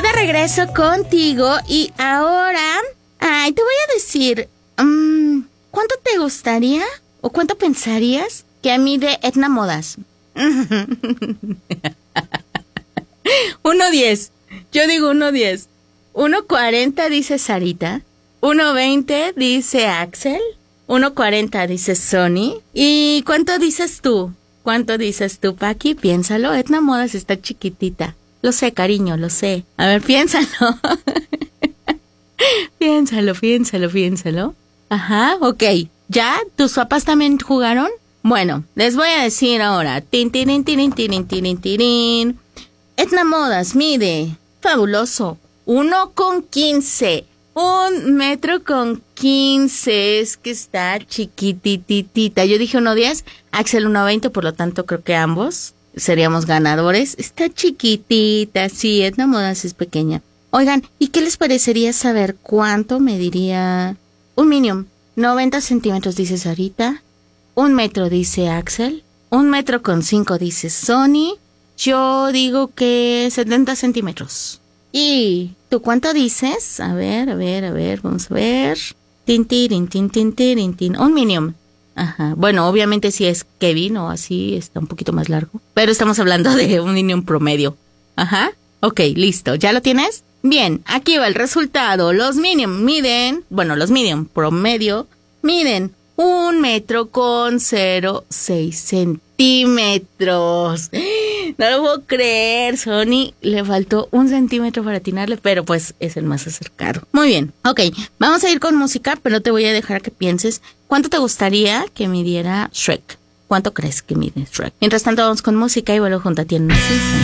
de regreso contigo y ahora, te voy a decir, ¿cuánto te gustaría o cuánto pensarías que mide Edna Modas? 1.10. Yo digo 1.10. 1.40 dice Sarita. 1.20 dice Axel. 1.40 dice Sony. ¿Y cuánto dices tú? ¿Cuánto dices tú, Paqui? Piénsalo. Edna Modas está chiquitita. Lo sé, cariño, lo sé. A ver, piénsalo. Piénsalo. Ajá, ok. ¿Ya? ¿Tus papás también jugaron? Bueno, les voy a decir ahora. Tin. Edna Modas mide, fabuloso, 1.15. 1.15 Es que está chiquititita. Yo dije 1.10, Axel 1.20, por lo tanto creo que ambos seríamos ganadores. Está chiquitita, sí, Edna Modas es pequeña. Oigan, ¿y qué les parecería saber cuánto mediría un Minion? 90 centímetros dice Sarita, 1 metro dice Axel, 1.5 dice Sony, yo digo que 70 centímetros. ¿Y tú cuánto dices? A ver, vamos a ver. Tin. Un Minion. Ajá. Bueno, obviamente si es Kevin o así está un poquito más largo. Pero estamos hablando de un Minion promedio. Ajá. Ok, listo. ¿Ya lo tienes? Bien, aquí va el resultado. Los Minion promedio miden 1.06 centímetros. No lo puedo creer, Sony. Le faltó 1 centímetro para atinarle, pero pues es el más acercado. Muy bien, ok. Vamos a ir con música, pero te voy a dejar que pienses cuánto te gustaría que midiera Shrek. ¿Cuánto crees que mide Shrek? Mientras tanto, vamos con música y vuelvo junto a ti en una